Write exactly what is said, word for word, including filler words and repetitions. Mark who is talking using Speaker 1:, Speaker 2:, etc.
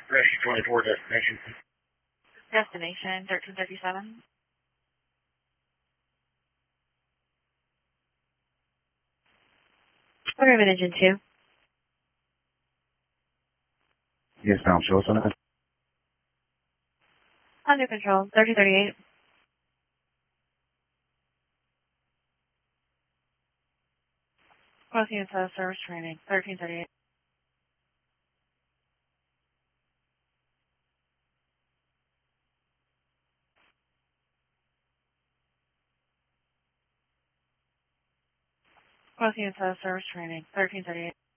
Speaker 1: Rescue twenty-four, destination.
Speaker 2: Destination thirteen thirty-seven. Order of engine two.
Speaker 1: Yes, ma'am. Show us on it.
Speaker 2: Under control, thirty thirty-eight. Crossing into service training, thirteen thirty-eight. Crossing into service training, thirteen thirty-eight.